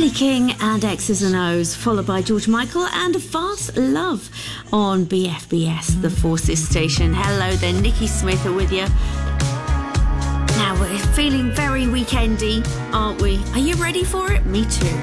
Ellie King and X's and O's, followed by George Michael and Fast Love on BFBS, the Forces station. Hello there, Nikki Smith are with you. Now we're feeling very weekendy, aren't we? Are you ready for it? Me too.